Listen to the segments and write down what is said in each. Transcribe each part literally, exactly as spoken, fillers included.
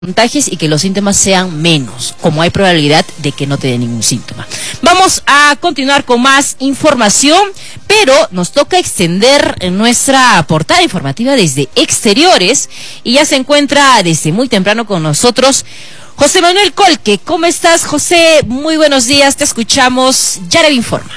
contagies y que los síntomas sean menos, como hay probabilidad de que no te dé ningún síntoma. Vamos a continuar con más información, pero nos toca extender nuestra portada informativa desde exteriores y ya se encuentra desde muy temprano con nosotros José Manuel Colque. ¿Cómo estás, José? Muy buenos días, te escuchamos. Yarevi informa.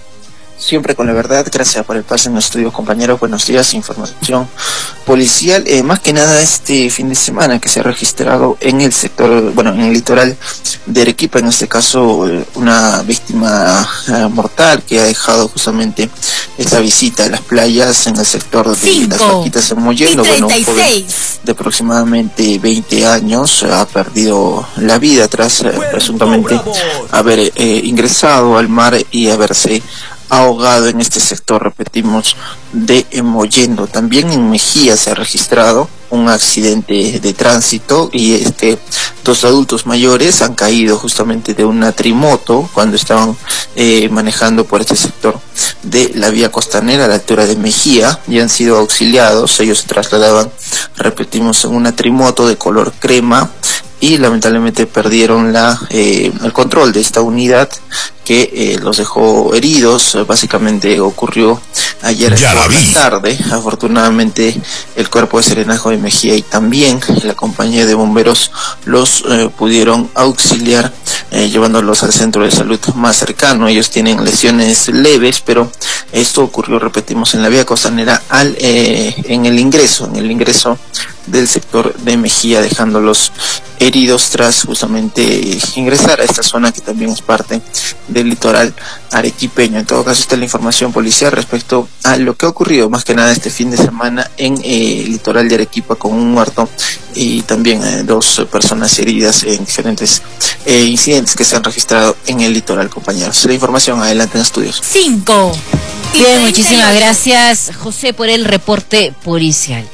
Siempre con la verdad, gracias por el pase en los estudios, compañeros. Buenos días, información policial. Eh, más que nada este fin de semana que se ha registrado en el sector, bueno, en el litoral de Arequipa, en este caso eh, una víctima eh, mortal que ha dejado justamente esta visita a las playas en el sector de Cinco, las Vaquitas en Mollendo. Bueno, un joven de aproximadamente veinte años ha perdido la vida tras eh, presuntamente haber eh, ingresado al mar y haberse ahogado en este sector, repetimos, de Mollendo. También en Mejía se ha registrado un accidente de tránsito y este dos adultos mayores han caído justamente de una trimoto cuando estaban eh, manejando por este sector de la vía costanera a la altura de Mejía y han sido auxiliados. Ellos se trasladaban, repetimos, en una trimoto de color crema y lamentablemente perdieron la eh, el control de esta unidad que eh, los dejó heridos. Básicamente ocurrió ayer por la tarde. Afortunadamente el cuerpo de serenazgo de Mejía y también la compañía de bomberos los eh, pudieron auxiliar eh, llevándolos al centro de salud más cercano. Ellos tienen lesiones leves, pero esto ocurrió, repetimos, en la vía costanera al eh, en el ingreso, en el ingreso del sector de Mejía, dejándolos heridos tras justamente ingresar a esta zona que también es parte del litoral arequipeño. En todo caso, esta es la información policial respecto a lo que ha ocurrido más que nada este fin de semana en eh, el litoral de Arequipa, con un muerto y también eh, dos personas heridas en diferentes eh, incidentes que se han registrado en el litoral, compañeros. La información adelante en estudios. Cinco. Bien, muchísimas gracias, José, por el reporte policial.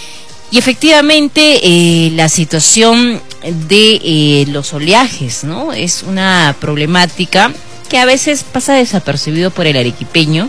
Y efectivamente eh, la situación de eh, los oleajes, ¿no? Es una problemática que a veces pasa desapercibido por el arequipeño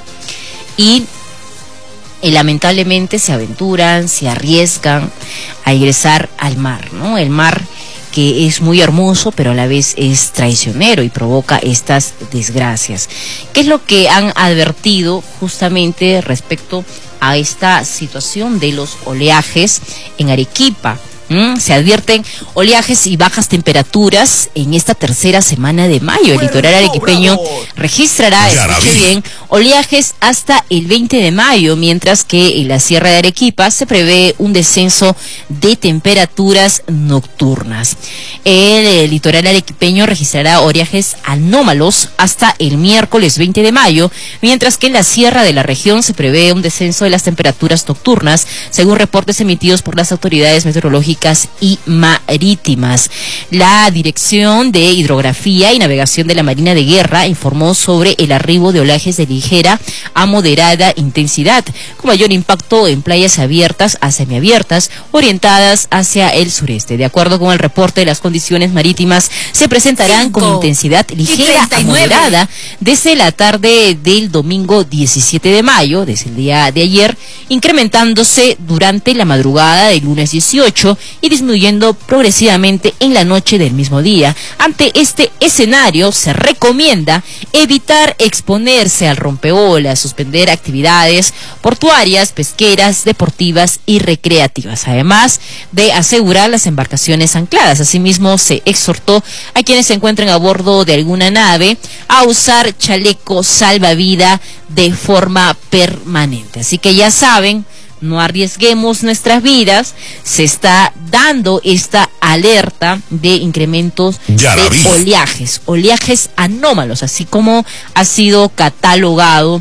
y eh, lamentablemente se aventuran, se arriesgan a ingresar al mar, ¿no? El mar que es muy hermoso, pero a la vez es traicionero y provoca estas desgracias. ¿Qué es lo que han advertido justamente respecto a esta situación de los oleajes en Arequipa? ¿Mm? Se advierten oleajes y bajas temperaturas en esta tercera semana de mayo. El litoral arequipeño registrará, escuche bien, oleajes hasta el veinte de mayo, mientras que en la Sierra de Arequipa se prevé un descenso de temperaturas nocturnas. El, el litoral arequipeño registrará oleajes anómalos hasta el miércoles veinte de mayo, mientras que en la sierra de la región se prevé un descenso de las temperaturas nocturnas, según reportes emitidos por las autoridades meteorológicas y marítimas. La Dirección de Hidrografía y Navegación de la Marina de Guerra informó sobre el arribo de oleajes de ligera a moderada intensidad, con mayor impacto en playas abiertas a semiabiertas, orientadas hacia el sureste. De acuerdo con el reporte, las condiciones marítimas se presentarán Cinco. con intensidad ligera a moderada desde la tarde del domingo diecisiete de mayo, desde el día de ayer, incrementándose durante la madrugada del lunes dieciocho y disminuyendo progresivamente en la noche del mismo día. Ante este escenario, se recomienda evitar exponerse al rompeolas, suspender actividades portuarias, pesqueras, deportivas y recreativas, además de asegurar las embarcaciones ancladas. Asimismo, se exhortó a quienes se encuentren a bordo de alguna nave a usar chaleco salvavidas de forma permanente. Así que ya saben, no arriesguemos nuestras vidas. Se está dando esta alerta de incrementos de oleajes, oleajes anómalos, así como ha sido catalogado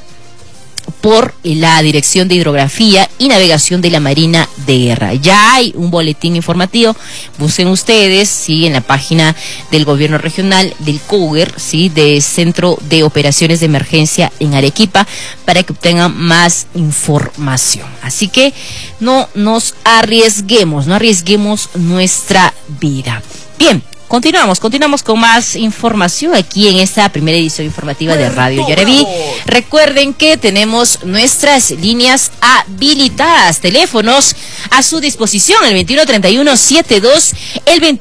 por la Dirección de Hidrografía y Navegación de la Marina de Guerra. Ya hay un boletín informativo, busquen ustedes, sí, en la página del Gobierno Regional del COUGER, sí, de Centro de Operaciones de Emergencia en Arequipa, para que obtengan más información. Así que no nos arriesguemos, no arriesguemos nuestra vida. Bien. Continuamos, continuamos con más información aquí en esta primera edición informativa de Radio Yarevi. Recuerden que tenemos nuestras líneas habilitadas, teléfonos a su disposición, el veintiuno treinta y uno setenta y dos, el veintiuno